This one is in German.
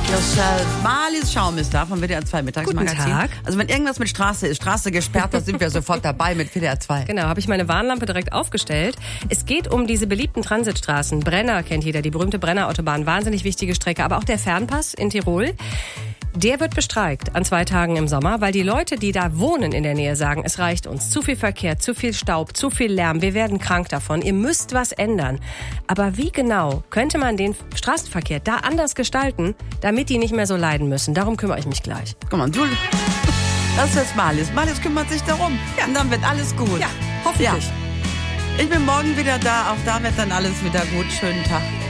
Yourself. Marlies Schaum ist da vom WDR 2 Mittagsmagazin. Guten Tag. Also wenn irgendwas mit Straße ist, Straße gesperrt, da sind wir sofort dabei mit WDR 2. Genau, habe ich meine Warnlampe direkt aufgestellt. Es geht um diese beliebten Transitstraßen. Brenner kennt jeder, die berühmte Brenner-Autobahn. Wahnsinnig wichtige Strecke. Aber auch der Fernpass in Tirol. Der wird bestreikt an 2 Tagen im Sommer, weil die Leute, die da wohnen in der Nähe, sagen, es reicht uns. Zu viel Verkehr, zu viel Staub, zu viel Lärm. Wir werden krank davon. Ihr müsst was ändern. Aber wie genau könnte man den Straßenverkehr da anders gestalten, damit die nicht mehr so leiden müssen? Darum kümmere ich mich gleich. Guck mal, du, das ist Marlies. Marlies kümmert sich darum. Ja. Und dann wird alles gut. Ja, hoffentlich. Ja. Ich bin morgen wieder da. Auch da wird dann alles wieder gut. Schönen Tag.